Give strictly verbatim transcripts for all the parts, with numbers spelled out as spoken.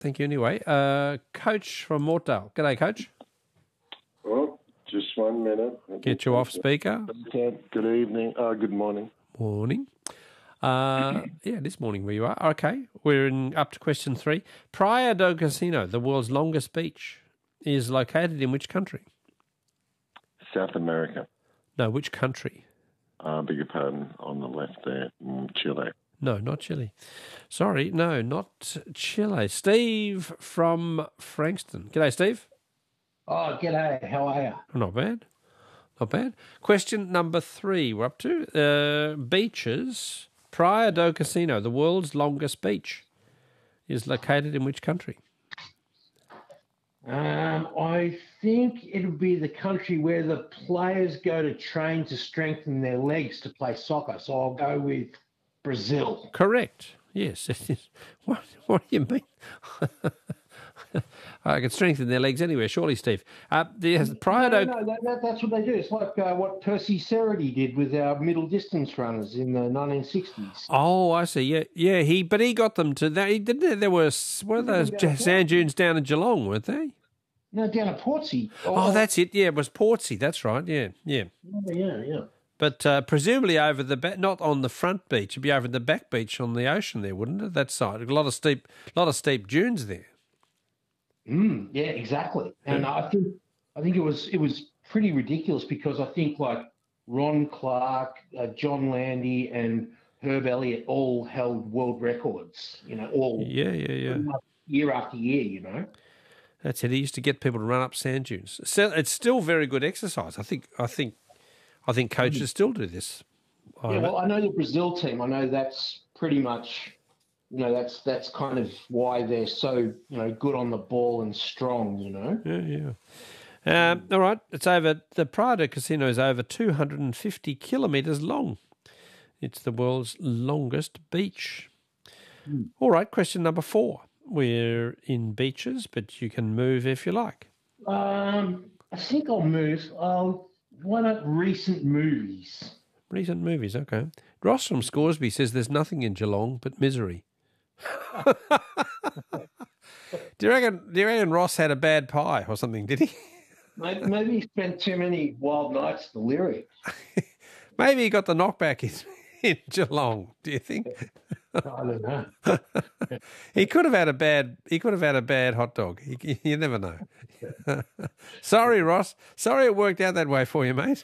Thank you anyway. Uh, Coach from Mortdale. G'day, Coach. Well, just one minute. Get you off speaker. Okay. Good evening. Uh, good morning. Morning. Uh, yeah, this morning where you are. Okay, we're in, up to question three. Praia do Casino, the world's longest beach, is located in which country? South America. No, which country? Uh, beg your pardon, on the left there, mm, Chile. No, not Chile. Sorry, no, not Chile. Steve from Frankston. G'day, Steve. Oh, g'day. How are you? Not bad. Not bad. Question number three we're up to. Uh, beaches. Praia do Casino, the world's longest beach, is located in which country? Um, I think it would be the country where the players go to train to strengthen their legs to play soccer. So I'll go with Brazil. Correct. Yes. What, what do you mean? I can strengthen their legs anywhere, surely, Steve. Uh, the Praia no, do... no, that, that, that's what they do. It's like uh, what Percy Cerruti did with our middle distance runners in the nineteen sixties. Oh, I see. Yeah, yeah. He, but he got them to that. He didn't. There were were those sand dunes down in Geelong, weren't they? No, down at Portsea. Oh, oh, that's it. Yeah, it was Portsea. That's right. Yeah, yeah. Yeah, yeah, yeah. But uh, presumably over the back, not on the front beach. It'd be over the back beach on the ocean there, wouldn't it? That side, a lot of steep, lot of steep dunes there. Mm, yeah, exactly. And I think I think it was it was pretty ridiculous because I think like Ron Clark, uh, John Landy, and Herb Elliott all held world records. You know, all yeah, yeah, yeah, year after year. You know, that's it. He used to get people to run up sand dunes. So it's still very good exercise. I think. I think. I think coaches still do this. Yeah, well, I know the Brazil team. I know that's pretty much. You know, that's that's kind of why they're so, you know, good on the ball and strong, you know. Yeah, yeah. Um, all right, it's over. The Praia do Casino is over two hundred fifty kilometres long. It's the world's longest beach. Mm. All right, question number four. We're in beaches, but you can move if you like. Um, I think I'll move. I'll, why not recent movies? Recent movies, okay. Ross from Scoresby says there's nothing in Geelong but misery. do you reckon? Do you reckon Ross had a bad pie or something? Did he? maybe, maybe he spent too many wild nights at the Lyric. Maybe he got the knockback in, in Geelong. Do you think? I don't know. he could have had a bad. He could have had a bad hot dog. He, you never know. Sorry, Ross. Sorry it worked out that way for you, mate.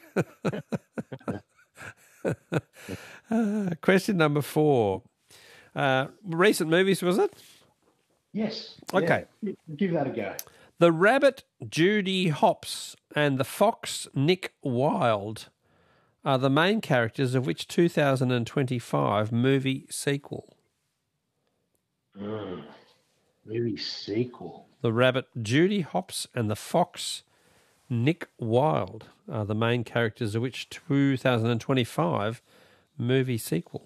uh, question number four. Uh, recent movies, was it? Yes. Okay. Yeah. Give that a go. The Rabbit, Judy Hopps, and the Fox, Nick Wilde, are the main characters of which two thousand twenty-five movie sequel? Mm, movie sequel. The Rabbit, Judy Hopps, and the Fox, Nick Wilde, are the main characters of which two thousand twenty-five movie sequel?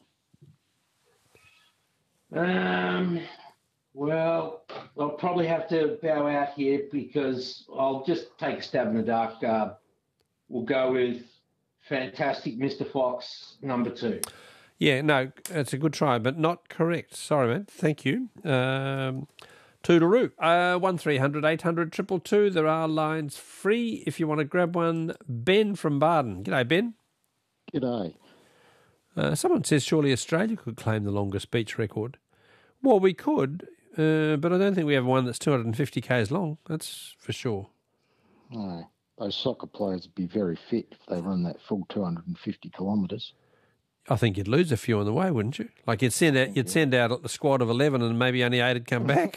Um, well, I'll probably have to bow out here because I'll just take a stab in the dark. Uh, we'll go with Fantastic Mister Fox, number two. Yeah, no, it's a good try, but not correct. Sorry, man. Thank you. Um, Toodaloo. Uh, one three hundred eight hundred two two two. There are lines free if you want to grab one. Ben from Barden. G'day, Ben. G'day. Uh, someone says surely Australia could claim the longest beach record. Well, we could, uh, but I don't think we have one that's two hundred fifty kays long. That's for sure. No, those soccer players would be very fit if they run that full two hundred fifty kilometres. I think you'd lose a few on the way, wouldn't you? Like you'd send out, you'd send out the squad of eleven, and maybe only eight would come back.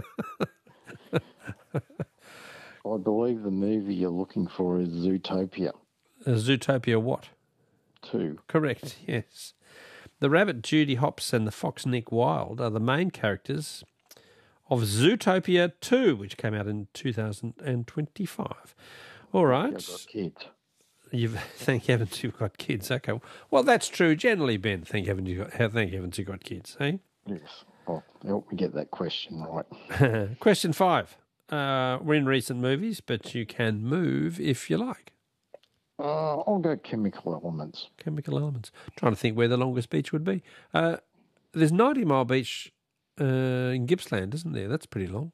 I believe the movie you're looking for is Zootopia. Uh, Zootopia what? Two. Correct, yes. The Rabbit, Judy Hopps, and the Fox, Nick Wilde, are the main characters of Zootopia two, which came out in two thousand twenty-five. All right. I've got kids. You've, thank heavens you've got kids. Okay. Well, that's true generally, Ben. Thank heavens you've got, thank heavens you've got kids, eh? Yes. Oh, help me get that question right. Question five. Uh, we're in recent movies, but you can move if you like. Uh, I'll go Chemical Elements. Chemical Elements. Trying to think where the longest beach would be. Uh, there's ninety Mile Beach uh, in Gippsland, isn't there? That's pretty long.